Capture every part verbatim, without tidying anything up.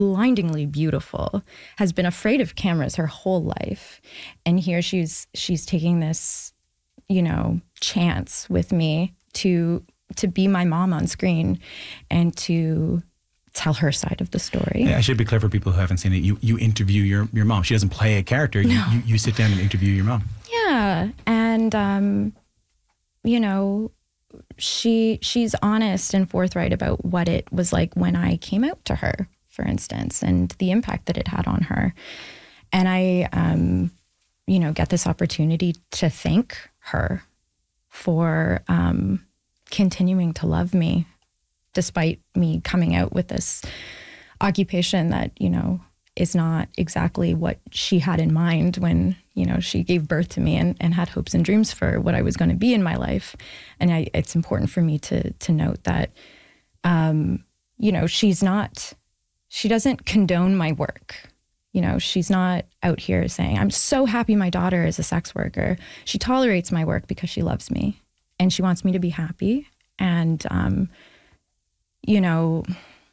blindingly beautiful, has been afraid of cameras her whole life. And here she's she's taking this, you know, chance with me to to be my mom on screen and to tell her side of the story. Yeah, I should be clear for people who haven't seen it. You you interview your, your mom. She doesn't play a character. No. You, you you sit down and interview your mom. Yeah. And um, you know, she she's honest and forthright about what it was like when I came out to her, for instance, and the impact that it had on her. And I, um, you know, get this opportunity to thank her for um, continuing to love me, despite me coming out with this occupation that, you know, is not exactly what she had in mind when, you know, she gave birth to me and, and had hopes and dreams for what I was going to be in my life. And I, it's important for me to to note that, um, you know, she's not, she doesn't condone my work. You know, she's not out here saying, I'm so happy my daughter is a sex worker. She tolerates my work because she loves me and she wants me to be happy. And, um, you know,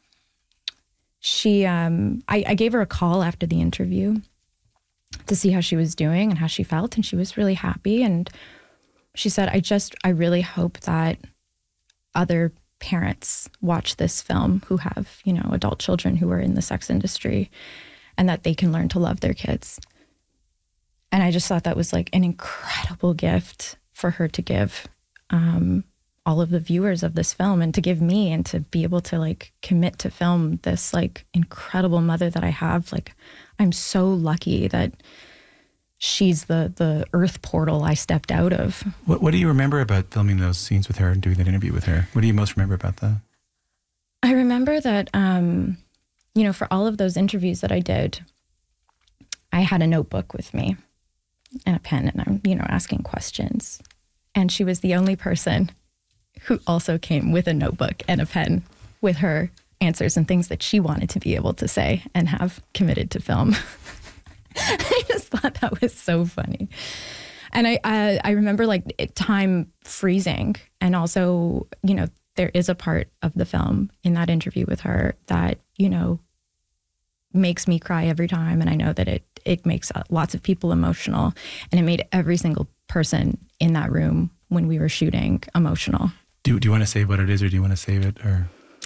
she, um, I, I gave her a call after the interview to see how she was doing and how she felt. And she was really happy. And she said, I just, I really hope that other parents watch this film who have, you know, adult children who are in the sex industry, and that they can learn to love their kids. And I just thought that was like an incredible gift for her to give um, all of the viewers of this film, and to give me, and to be able to like commit to film this like incredible mother that I have. Like, I'm so lucky that she's the the earth portal I stepped out of. What What do you remember about filming those scenes with her and doing that interview with her? What do you most remember about that? I remember that, um, you know, for all of those interviews that I did, I had a notebook with me and a pen, and I'm, you know, asking questions. And she was the only person who also came with a notebook and a pen with her answers and things that she wanted to be able to say and have committed to film. I just thought that was so funny. And I, I, I remember like time freezing, and also, you know, there is a part of the film in that interview with her that, you know, makes me cry every time. And I know that it, it makes lots of people emotional, and it made every single person in that room when we were shooting emotional. Do, do you want to say what it is, or do you want to save it, or?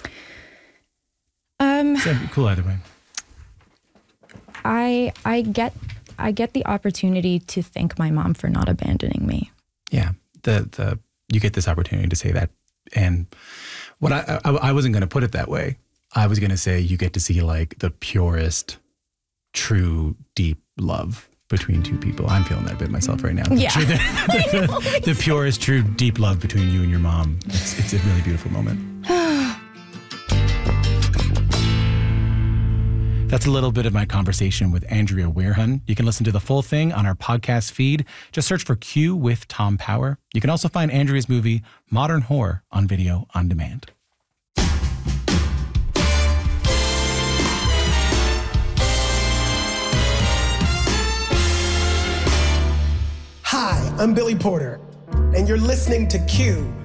Um, it's cool either way. I, I get, I get the opportunity to thank my mom for not abandoning me. Yeah. The, the, you get this opportunity to say that. And what I, I, I wasn't going to put it that way. I was going to say you get to see like the purest, true, deep love between two people. I'm feeling that a bit myself right now. Yeah. The, the, the, the purest, true, deep love between you and your mom. It's, it's a really beautiful moment. That's a little bit of my conversation with Andrea Wearhan. You can listen to the full thing on our podcast feed. Just search for Q with Tom Power. You can also find Andrea's movie, Modern Whore, on video on demand. Hi, I'm Billy Porter, and you're listening to Q